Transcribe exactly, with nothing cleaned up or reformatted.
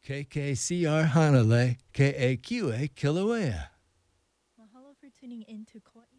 K K C R Hanalei, K A Q A Kilauea. Mahalo for tuning in to Kauai